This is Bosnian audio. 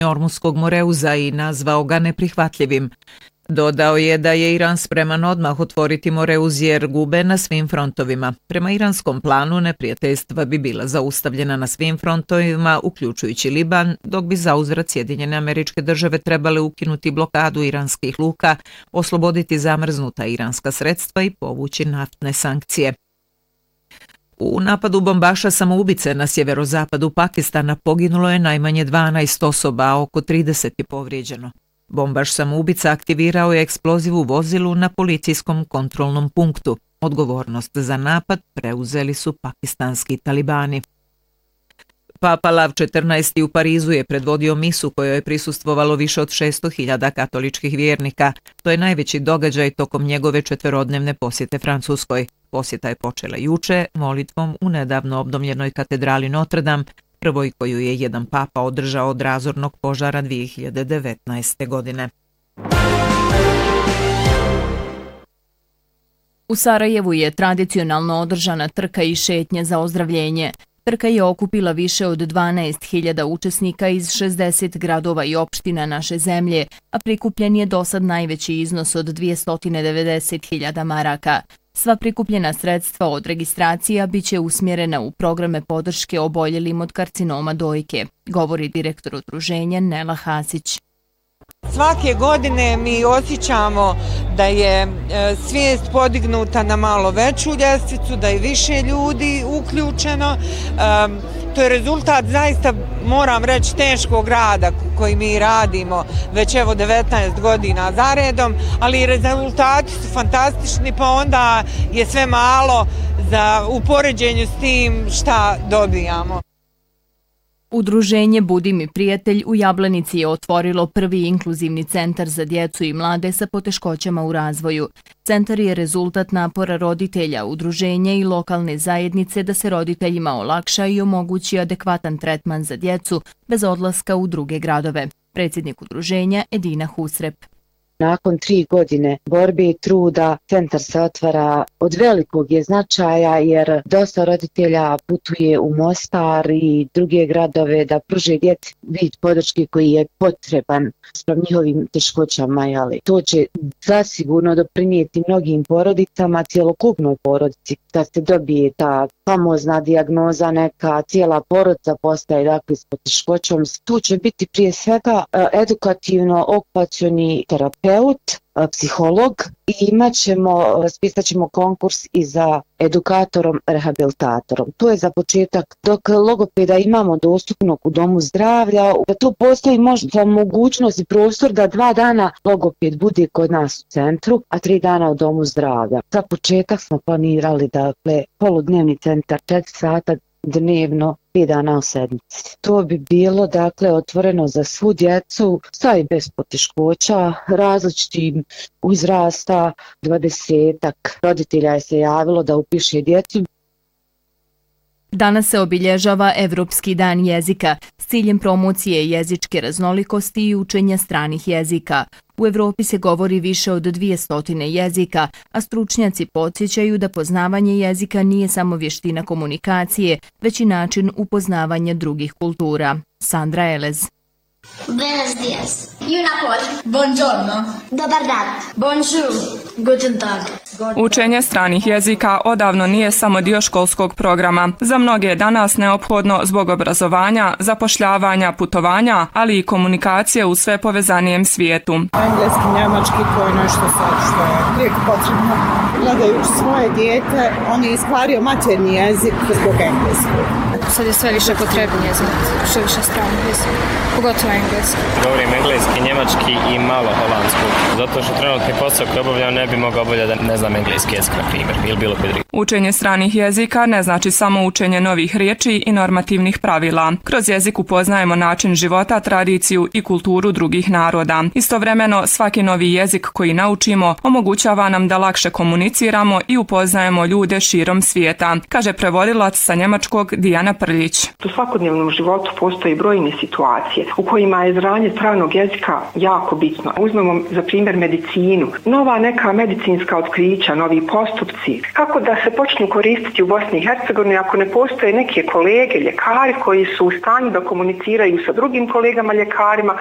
Ormuskog Moreuza i nazvao ga neprihvatljivim. Dodao je da je Iran spreman odmah otvoriti Moreuz jer gube na svim frontovima. Prema iranskom planu neprijateljstva bi bila zaustavljena na svim frontovima, uključujući Liban, dok bi zauzvrat Sjedinjene Američke Države trebale ukinuti blokadu iranskih luka, osloboditi zamrznuta iranska sredstva i povući naftne sankcije. U napadu bombaša samoubice na sjeverozapadu Pakistana poginulo je najmanje 12 osoba, a oko 30 je povrijeđeno. Bombaš samoubica aktivirao je eksploziv u vozilu na policijskom kontrolnom punktu. Odgovornost za napad preuzeli su pakistanski talibani. Papa Lav XIV u Parizu je predvodio misu kojoj je prisustvovalo više od 600.000 katoličkih vjernika. To je najveći događaj tokom njegove 4-dnevne posjete Francuskoj. Posjeta je počela juče molitvom u nedavno obnovljenoj katedrali Notre Dame, prvoj koju je jedan papa održao od razornog požara 2019. godine. U Sarajevu je tradicionalno održana trka i šetnja za ozdravljenje. Trka je okupila više od 12.000 učesnika iz 60 gradova i opština naše zemlje, a prikupljen je dosad najveći iznos od 290.000 maraka. Sva prikupljena sredstva od registracija biće usmjerena u programe podrške oboljelim od karcinoma dojke, govori direktor udruženja Nela Hasić. Svake godine mi osjećamo da je svijest podignuta na malo veću ljestvicu, da je više ljudi uključeno. To je rezultat zaista, moram reći, teškog rada koji mi radimo već evo 19 godina za redom, ali rezultati su fantastični, pa onda je sve malo u poređenju s tim šta dobijamo. Udruženje Budi mi prijatelj u Jablanici je otvorilo prvi inkluzivni centar za djecu i mlade sa poteškoćama u razvoju. Centar je rezultat napora roditelja, udruženja i lokalne zajednice da se roditeljima olakša i omogući adekvatan tretman za djecu bez odlaska u druge gradove. Predsjednik udruženja Edina Husrep. Nakon 3 godine borbe i truda, centar se otvara. Od velikog je značaja jer dosta roditelja putuje u Mostar i druge gradove da pruže djeci vid podrške koji je potreban sprem njihovim teškoćama. To će zasigurno doprinijeti mnogim porodicama, cjelokupnoj porodici. Kad se dobije ta famozna dijagnoza, neka cijela porodica postaje s poteškoćom. Tu će biti prije svega edukativno-okupacioni terapeut, psiholog i raspisat ćemo konkurs i za edukatorom, rehabilitatorom. To je za početak. Dok logopeda imamo dostupnog u domu zdravlja, da tu postoji možda mogućnost i prostor da 2 dana logoped bude kod nas u centru, a 3 dana u domu zdravlja. Za početak smo planirali poludnevni centar 4 sata dnevno, 5 dana u sedmici. To bi bilo otvoreno za svu djecu, sa i bez poteškoća, različitim uzrasta, 20-ak roditelja je se javilo da upiše djecu. Danas se obilježava Evropski dan jezika s ciljem promocije jezičke raznolikosti i učenja stranih jezika. U Evropi se govori više od 200 jezika, a stručnjaci podsjećaju da poznavanje jezika nije samo vještina komunikacije, već i način upoznavanja drugih kultura. Sandra Elez. Buenos días. I una por. Buongiorno. Dobar dan. Bonjour. Guten Tag. Učenje stranih jezika odavno nije samo dio školskog programa. Za mnoge je danas neophodno zbog obrazovanja, zapošljavanja, putovanja, ali i komunikacije u sve povezanijem svijetu. Engleski, njemački, to je nešto sad što je uvijek potrebno. Gledajući svoje dijete, on je iskvario maternji jezik zbog engleskog. Sad je sve više potrebnije znati, što više stranih jezika, pogotovo engleski. Govorim engleski, njemački i malo holandskog, zato što trenutni posao koji obavljam ne bi mogao bolje da ne znam engleski jezik, na primjer, ili bilo koji drugi. Učenje stranih jezika ne znači samo učenje novih riječi i normativnih pravila. Kroz jezik upoznajemo način života, tradiciju i kulturu drugih naroda. Istovremeno, svaki novi jezik koji naučimo omogućava nam da lakše komuniciramo i upoznajemo ljude širom svijeta, kaže prevodilac sa njemačkog Dijana Prljić. U svakodnevnom životu postoji brojne situacije u kojima je znanje stranog jezika jako bitno. Uzmemo za primjer medicinu. Nova neka medicinska otkrića, novi postupci. Kako da se počnu koristiti u Bosni i Hercegovini ako ne postoje neke kolege, ljekari koji su u stanju da komuniciraju sa drugim kolegama ljekarima,